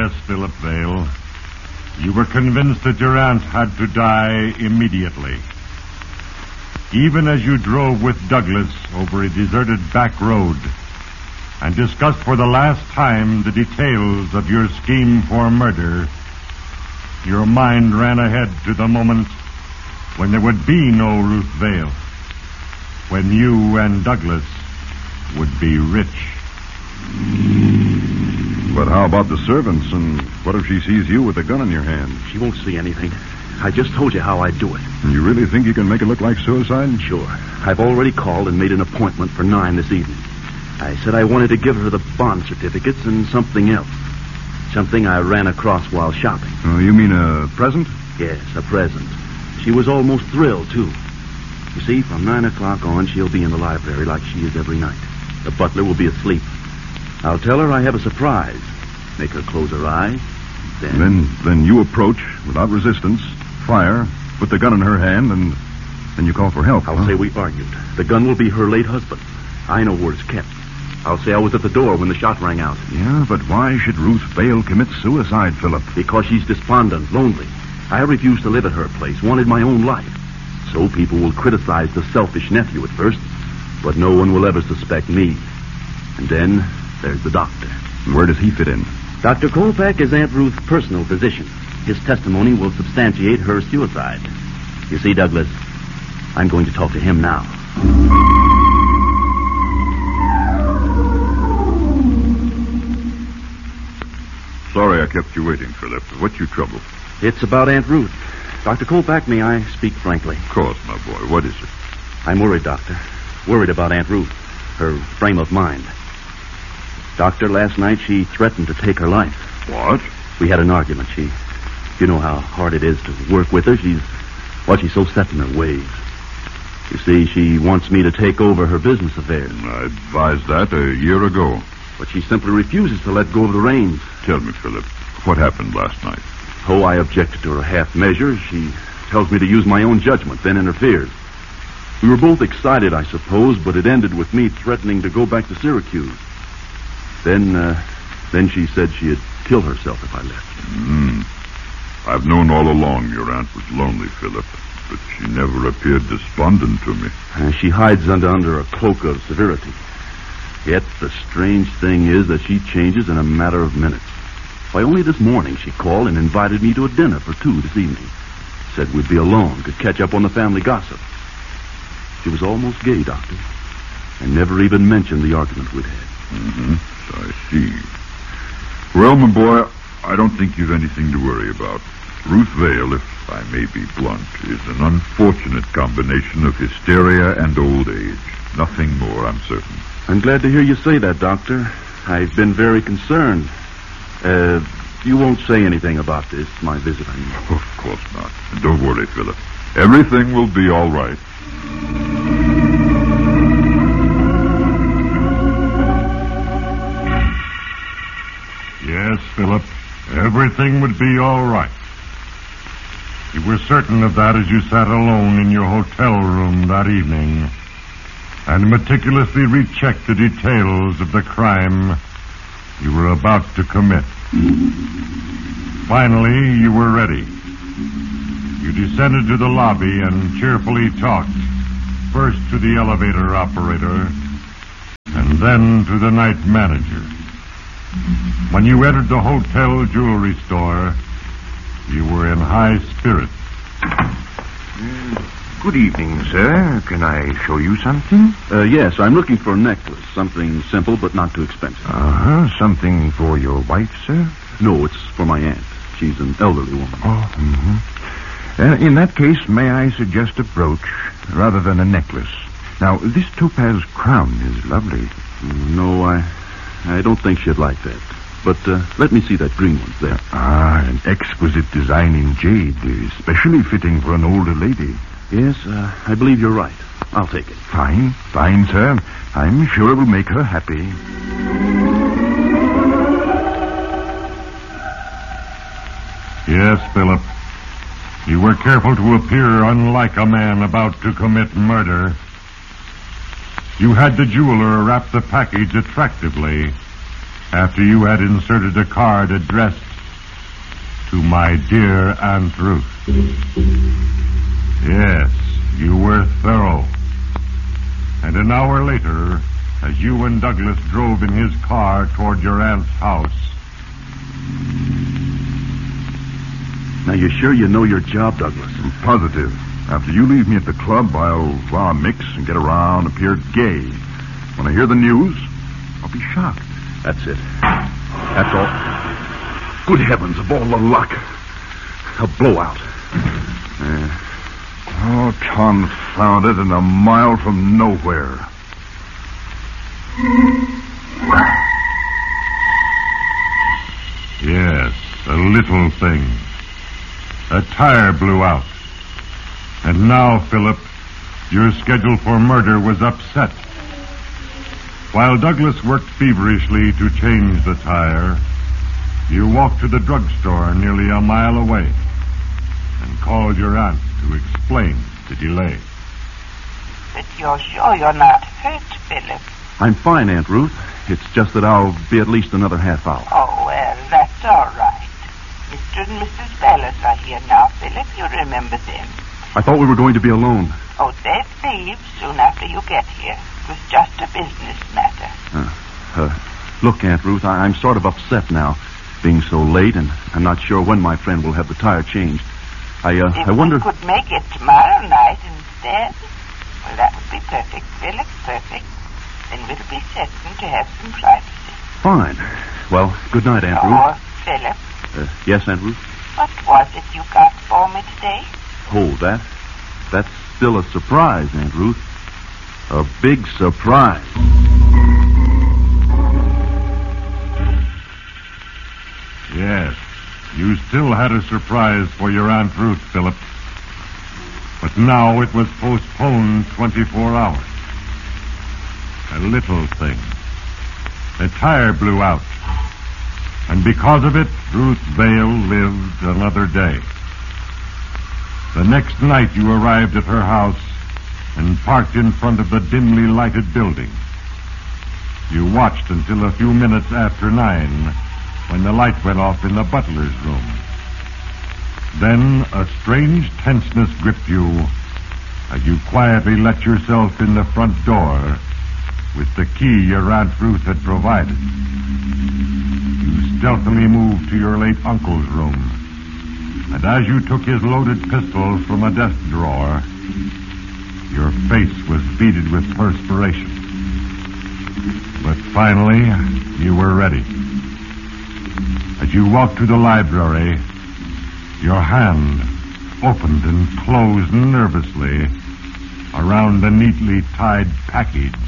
Yes, Philip Vale. You were convinced that your aunt had to die immediately. Even as you drove with Douglas over a deserted back road and discussed for the last time the details of your scheme for murder, your mind ran ahead to the moment when there would be no Ruth Vale, when you and Douglas would be rich. But how about the servants, and what if she sees you with a gun in your hand? She won't see anything. I just told you how I'd do it. You really think you can make it look like suicide? Sure. I've already called and made an appointment for 9 this evening. I said I wanted to give her the bond certificates and something else. Something I ran across while shopping. Oh, you mean a present? Yes, a present. She was almost thrilled, too. You see, from 9 o'clock on, she'll be in the library like she is every night. The butler will be asleep. I'll tell her I have a surprise. Make her close her eyes. Then you approach without resistance, fire, put the gun in her hand, and then you call for help. I'll say we argued. The gun will be her late husband. I know where it's kept. I'll say I was at the door when the shot rang out. Yeah, but why should Ruth Vale commit suicide, Philip? Because she's despondent, lonely. I refused to live at her place, wanted my own life. So people will criticize the selfish nephew at first, but no one will ever suspect me. And then there's the doctor. Where does he fit in? Dr. Kolpak is Aunt Ruth's personal physician. His testimony will substantiate her suicide. You see, Douglas, I'm going to talk to him now. Sorry I kept you waiting, Philip. What's your trouble? It's about Aunt Ruth. Dr. Kolpak, may I speak frankly? Of course, my boy. What is it? I'm worried, Doctor. Worried about Aunt Ruth. Her frame of mind. Doctor, last night she threatened to take her life. What? We had an argument. You know how hard it is to work with her. She's so set in her ways. You see, she wants me to take over her business affairs. I advised that a year ago. But she simply refuses to let go of the reins. Tell me, Philip, what happened last night? Oh, I objected to her half measures. She tells me to use my own judgment, then interferes. We were both excited, I suppose, but it ended with me threatening to go back to Syracuse. Then she said she'd kill herself if I left. I've known all along your aunt was lonely, Philip, but she never appeared despondent to me. She hides under a cloak of severity. Yet the strange thing is that she changes in a matter of minutes. Why, only this morning she called and invited me to a dinner for 2 this evening. Said we'd be alone, could catch up on the family gossip. She was almost gay, Doctor, and never even mentioned the argument we'd had. I see. Well, my boy, I don't think you've anything to worry about. Ruth Vale, if I may be blunt, is an unfortunate combination of hysteria and old age. Nothing more, I'm certain. I'm glad to hear you say that, Doctor. I've been very concerned. You won't say anything about this, my visit, I mean. Of course not. And don't worry, Philip. Everything will be all right. Yes, Philip, everything would be all right. You were certain of that as you sat alone in your hotel room that evening and meticulously rechecked the details of the crime you were about to commit. Finally, you were ready. You descended to the lobby and cheerfully talked, first to the elevator operator and then to the night manager. When you entered the hotel jewelry store, you were in high spirits. Good evening, sir. Can I show you something? Yes, I'm looking for a necklace. Something simple but not too expensive. Something for your wife, sir? No, it's for my aunt. She's an elderly woman. In that case, may I suggest a brooch rather than a necklace? Now, this topaz crown is lovely. No, I don't think she'd like that. But let me see that green one there. An exquisite design in jade, especially fitting for an older lady. Yes, I believe you're right. I'll take it. Fine, sir. I'm sure it will make her happy. Yes, Philip. You were careful to appear unlike a man about to commit murder. You had the jeweler wrap the package attractively after you had inserted a card addressed to my dear Aunt Ruth. Yes, you were thorough. And an hour later, as you and Douglas drove in his car toward your aunt's house. Now, you sure you know your job, Douglas? I'm positive. After you leave me at the club, I'll mix and get around, appear gay. When I hear the news, I'll be shocked. That's it. That's all. Good heavens, of all the luck. A blowout. Oh, confound it, and a mile from nowhere. Yes, a little thing. A tire blew out. And now, Philip, your schedule for murder was upset. While Douglas worked feverishly to change the tire, you walked to the drugstore nearly a mile away and called your aunt to explain the delay. But you're sure you're not hurt, Philip? I'm fine, Aunt Ruth. It's just that I'll be at least another half hour. Oh, well, that's all right. Mr. and Mrs. Bellis are here now, Philip. You remember them. I thought we were going to be alone. Oh, they'd leave soon after you get here. It was just a business matter. Look, Aunt Ruth, I'm sort of upset now, being so late, and I'm not sure when my friend will have the tire changed. I wonder... If we could make it tomorrow night instead, well, that would be perfect, Philip, perfect. Then we'll be certain to have some privacy. Fine. Well, good night, Aunt Ruth. Oh, Philip. Yes, Aunt Ruth? What was it you got for me today? Oh, that's still a surprise, Aunt Ruth. A big surprise. Yes, you still had a surprise for your Aunt Ruth, Philip. But now it was postponed 24 hours. A little thing. A tire blew out. And because of it, Ruth Vale lived another day. The next night you arrived at her house and parked in front of the dimly lighted building. You watched until a few minutes after 9, when the light went off in the butler's room. Then a strange tenseness gripped you as you quietly let yourself in the front door with the key your Aunt Ruth had provided. You stealthily moved to your late uncle's room, and as you took his loaded pistol from a desk drawer, your face was beaded with perspiration. But finally, you were ready. As you walked to the library, your hand opened and closed nervously around the neatly tied package